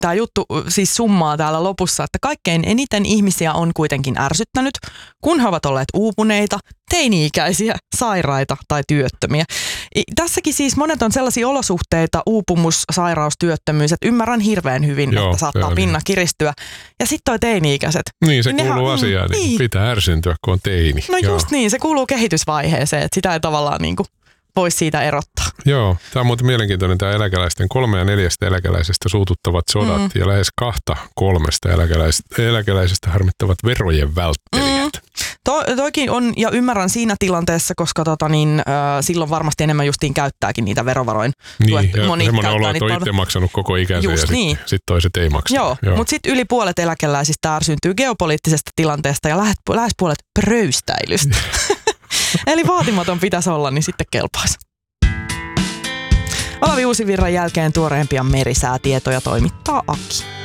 tämä juttu siis summaa täällä lopussa, että kaikkein eniten ihmisiä on kuitenkin ärsyttänyt, kun he ovat olleet uupuneita, teini-ikäisiä, sairaita tai työttömiä. Tässäkin siis monet on sellaisia olosuhteita, uupumus, sairaus, työttömyys, että ymmärrän hirveän hyvin, että saattaa pinna kiristyä. Ja sitten toi teini-ikäiset. Niin, se kuuluu asiaan, niin pitää ärsyntyä, kun on teini. No just niin, se kuuluu kehitysvaiheeseen, että sitä ei tavallaan niin kuin voisi siitä erottaa. Joo, tämä on muuten mielenkiintoinen tämä eläkeläisten 3 ja 4 eläkeläisestä suututtavat sodat ja lähes 2/3 eläkeläisestä harmittavat verojen välttelijät. Toikin on, ja ymmärrän siinä tilanteessa, koska silloin varmasti enemmän justiin käyttääkin niitä verovaroin. Niin, ja semmoinen olo, että on itse maksanut koko ikänsä ja sitten toiset ei maksa. Joo. Mutta sitten yli puolet eläkeläisistä ärsyntyy geopoliittisesta tilanteesta ja lähes puolet pröystäilystä. Eli vaatimaton pitäisi olla, niin sitten kelpaisi. Olavi Uusivirran jälkeen tuoreempia merisäätietoja toimittaa Aki.